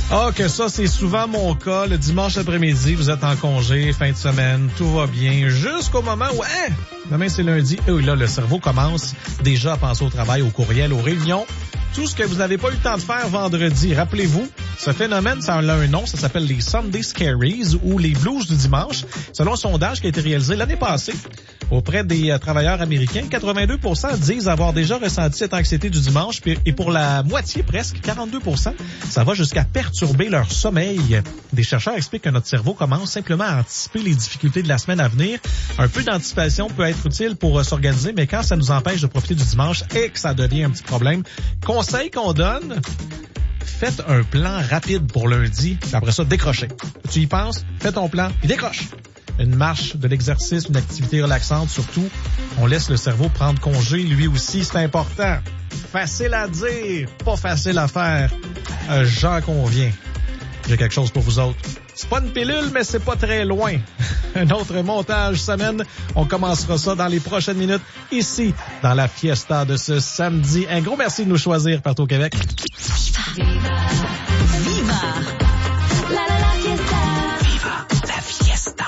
Ah, que ça, c'est souvent mon cas. Le dimanche après-midi, vous êtes en congé, fin de semaine, tout va bien, jusqu'au moment où, demain c'est lundi, et là, le cerveau commence déjà à penser au travail, au courriel, aux réunions. Tout ce que vous n'avez pas eu le temps de faire vendredi. Rappelez-vous, ce phénomène, ça a un nom, ça s'appelle les Sunday Scaries ou les blues du dimanche. Selon un sondage qui a été réalisé l'année passée auprès des travailleurs américains, 82% disent avoir déjà ressenti cette anxiété du dimanche et pour la moitié presque, 42%, ça va jusqu'à perturber leur sommeil. Des chercheurs expliquent que notre cerveau commence simplement à anticiper les difficultés de la semaine à venir. Un peu d'anticipation peut être utile pour s'organiser, mais quand ça nous empêche de profiter du dimanche et que ça devient un petit problème, conseil qu'on donne, faites un plan rapide pour lundi, puis après ça, décrochez. Tu y penses, fais ton plan, puis décroche. Une marche, de l'exercice, une activité relaxante, surtout, on laisse le cerveau prendre congé, lui aussi, c'est important. Facile à dire, pas facile à faire. J'en conviens. J'ai quelque chose pour vous autres. C'est pas une pilule, mais c'est pas très loin. Un autre montage semaine. On commencera ça dans les prochaines minutes, ici, dans la fiesta de ce samedi. Un gros merci de nous choisir partout au Québec. Viva! Viva! La fiesta! Viva la fiesta!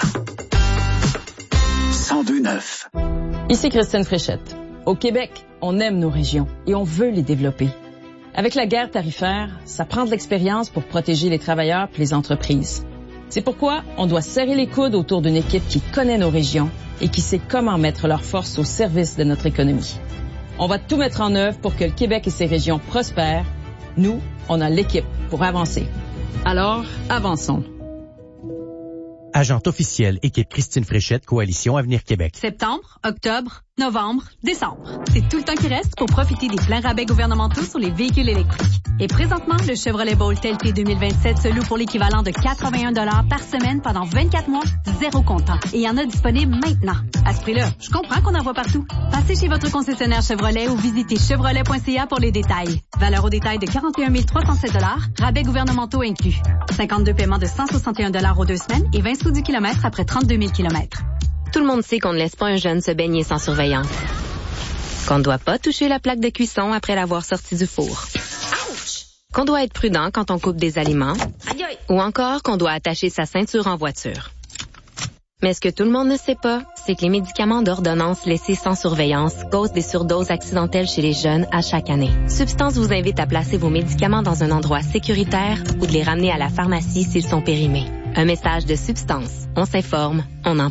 102.9. Ici Christine Fréchette. Au Québec, on aime nos régions et on veut les développer. Avec la guerre tarifaire, ça prend de l'expérience pour protéger les travailleurs et les entreprises. C'est pourquoi on doit serrer les coudes autour d'une équipe qui connaît nos régions et qui sait comment mettre leurs forces au service de notre économie. On va tout mettre en œuvre pour que le Québec et ses régions prospèrent. Nous, on a l'équipe pour avancer. Alors, avançons. Agente officielle, équipe Christine Fréchette, Coalition Avenir Québec. Septembre, octobre, novembre, décembre. C'est tout le temps qui reste pour profiter des pleins rabais gouvernementaux sur les véhicules électriques. Et présentement, le Chevrolet Bolt LT 2027 se loue pour l'équivalent de 81 $ par semaine pendant 24 mois, zéro comptant. Et il y en a disponible maintenant. À ce prix-là, je comprends qu'on en voit partout. Passez chez votre concessionnaire Chevrolet ou visitez chevrolet.ca pour les détails. Valeur au détail de 41 307 $, rabais gouvernementaux inclus. 52 paiements de 161 $ aux 2 semaines et 20 sous du kilomètre après 32 000 kilomètres. Tout le monde sait qu'on ne laisse pas un jeune se baigner sans surveillance. Qu'on ne doit pas toucher la plaque de cuisson après l'avoir sortie du four. Qu'on doit être prudent quand on coupe des aliments. Ou encore qu'on doit attacher sa ceinture en voiture. Mais ce que tout le monde ne sait pas, c'est que les médicaments d'ordonnance laissés sans surveillance causent des surdoses accidentelles chez les jeunes à chaque année. Substance vous invite à placer vos médicaments dans un endroit sécuritaire ou de les ramener à la pharmacie s'ils sont périmés. Un message de Substance. On s'informe, on en